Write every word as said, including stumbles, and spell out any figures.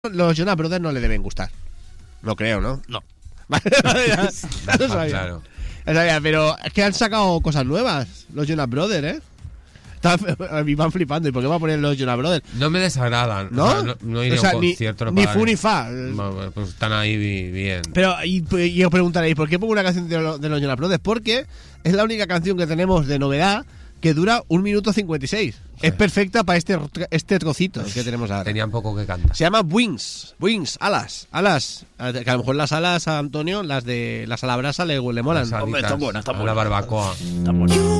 Los Jonas Brothers no le deben gustar. No creo, ¿no? No. Vale, vale, ya, ya lo sabía. Claro. Ya sabía, pero es que han sacado cosas nuevas, los Jonas Brothers, ¿eh? Están, a mí van flipando. ¿Y por qué va a poner los Jonas Brothers? No me desagradan. ¿No? O sea, no, no iré O sea, a un ni- concierto. no ni pagaré. fu ni fa. Bueno, pues están ahí bi- bien. Pero, y, y os preguntaréis, ¿por qué pongo una canción de, lo- de los Jonas Brothers? Porque es la única canción que tenemos de novedad que dura un minuto cincuenta y seis. Es perfecta para este, este trocito que tenemos ahora. Tenían poco que cantar. Se llama Wings, Wings, alas, alas. Que a lo mejor las alas a Antonio, las de las a la brasa le, le molan. Las alitas Hombre, está buena, está a buena. la barbacoa. Está bueno.